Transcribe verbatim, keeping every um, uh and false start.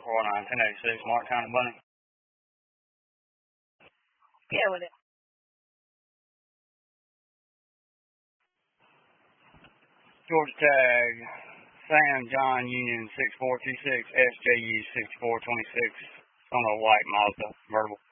four nine, ten eighty-six, Mark County, Bunny. Yeah, with it. Georgia tag, Sam John Union six four two six, S J U six four two six, on a white Mazda, verbal.